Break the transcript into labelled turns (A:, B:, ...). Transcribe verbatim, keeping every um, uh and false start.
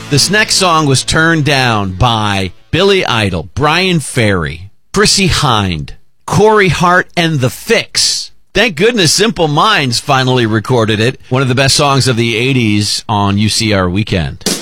A: This next song was turned down by Billy Idol, Brian Ferry, Chrissy Hind, Corey Hart, and The Fix. Thank goodness Simple Minds finally recorded it. One of the best songs of the eighties on U C R Weekend.